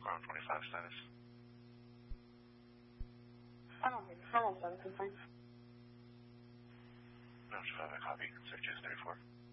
ground 25 status. Normal status is fine. No, 5, I copy. Search is 34.